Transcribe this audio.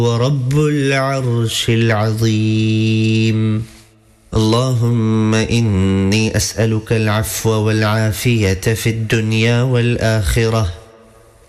ورب العرش العظيم. اللهم إني أسألك العفو والعافية في الدنيا والآخرة